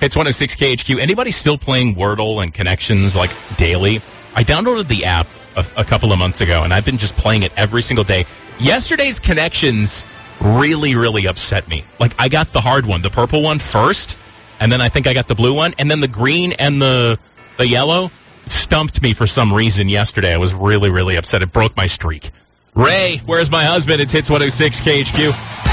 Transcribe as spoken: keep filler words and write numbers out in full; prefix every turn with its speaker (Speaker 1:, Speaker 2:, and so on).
Speaker 1: It's one oh six K H Q. Anybody still playing Wordle and Connections like daily? I downloaded the app a, a couple of months ago, and I've been just playing it every single day. Yesterday's Connections really, really upset me. Like, I got the hard one, the purple one first, and then I think I got the blue one, and then the green and the the yellow stumped me for some reason yesterday. I was really, really upset. It broke my streak. Ray, where's my husband? It's Hits one oh six K H Q.